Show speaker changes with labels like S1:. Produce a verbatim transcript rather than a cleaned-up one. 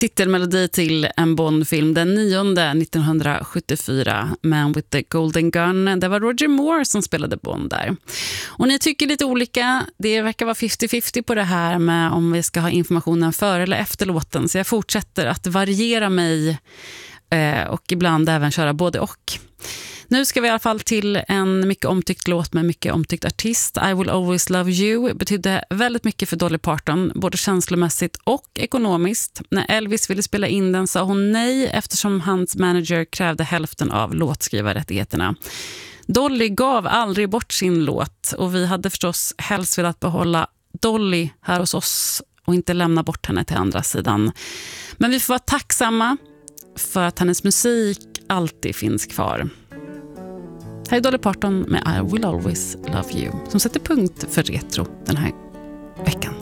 S1: Titelmelodi till en Bond-film, den nionde nittonhundrasjuttiofyra, Man with the Golden Gun. Det var Roger Moore som spelade Bond där. Och ni tycker lite olika, det verkar vara femtio femtio på det här med om vi ska ha informationen före eller efter låten. Så jag fortsätter att variera mig eh, och ibland även köra både och. Nu ska vi i alla fall till en mycket omtyckt låt med mycket omtyckt artist. I Will Always Love You betydde väldigt mycket för Dolly Parton, både känslomässigt och ekonomiskt. När Elvis ville spela in den sa hon nej eftersom hans manager krävde hälften av låtskrivarrättigheterna. Dolly gav aldrig bort sin låt och vi hade förstås helst velat behålla Dolly här hos oss och inte lämna bort henne till andra sidan. Men vi får vara tacksamma för att hennes musik alltid finns kvar. Här är Dolly Parton med I Will Always Love You som sätter punkt för retro den här veckan.